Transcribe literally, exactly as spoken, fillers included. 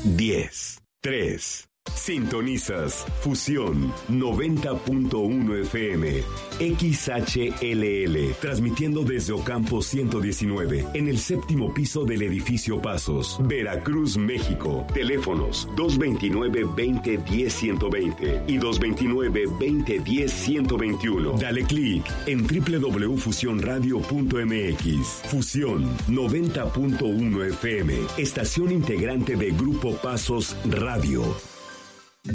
diez, tres. Sintonizas Fusión noventa punto uno F M, X H L L, transmitiendo desde Ocampo ciento diecinueve, en el séptimo piso del edificio Pasos, Veracruz, México. Teléfonos dos veintinueve, veinte, diez, ciento veinte y dos veintinueve, veinte, diez, ciento veintiuno. Dale clic en doble u doble u doble u punto fusión radio punto m x. Fusión noventa punto uno F M, estación integrante de Grupo Pasos Radio.